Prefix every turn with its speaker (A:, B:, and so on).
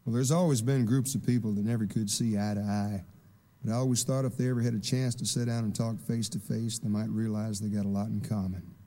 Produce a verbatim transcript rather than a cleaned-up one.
A: Well, there's always been groups of people that never could see eye to eye. But I always thought if they ever had a chance to sit down and talk face to face, they might realize they got a lot in common.